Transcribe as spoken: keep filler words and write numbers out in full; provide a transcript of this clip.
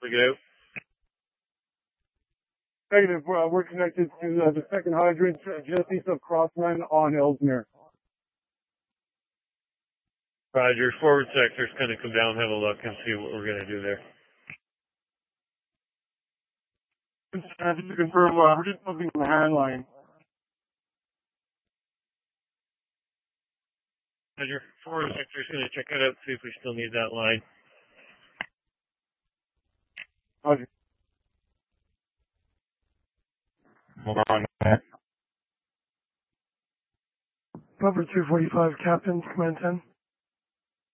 We go. Negative. Uh, we're connected to uh, the second hydrant uh, just east of Crossline on Ellesmere. Roger. Forward sector's going to come down, have a look, and see what we're going to do there. Uh, just to confirm, uh, we're just moving from the hand line. Roger. Forward sector's going to check it out, see if we still need that line. Roger. Hold on there. Cover two forty-five, Captain, Command ten.